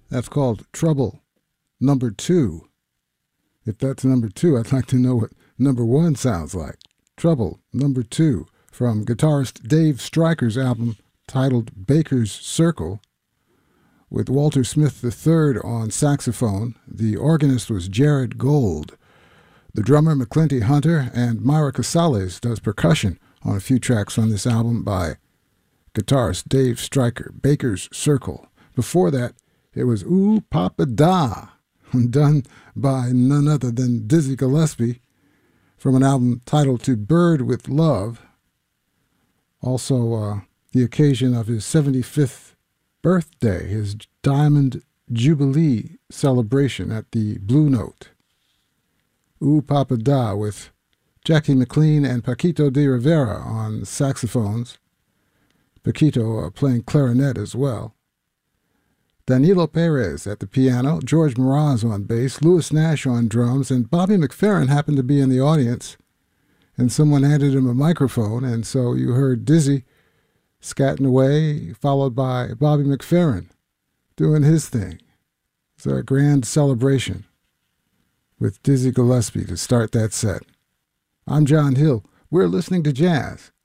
That's called Trouble Number 2. If that's number 2, I'd like to know what number 1 sounds like. Trouble Number 2 from guitarist Dave Stryker's album titled Baker's Circle, with Walter Smith III on saxophone. The organist was Jared Gold. The drummer, McClinty Hunter, and Myra Casales does percussion on a few tracks on this album by guitarist Dave Stryker, Baker's Circle. Before that, it was Ooh Papa Da, done by none other than Dizzy Gillespie from an album titled To Bird with Love. Also, the occasion of his 75th birthday, his Diamond Jubilee celebration at the Blue Note. Ooh Papa Da with Jackie McLean and Paquito de Rivera on saxophones. Paquito playing clarinet as well. Danilo Perez at the piano, George Mraz on bass, Louis Nash on drums, and Bobby McFerrin happened to be in the audience, and someone handed him a microphone, and so you heard Dizzy scatting away, followed by Bobby McFerrin doing his thing. It's a grand celebration with Dizzy Gillespie to start that set. I'm John Hill. We're listening to jazz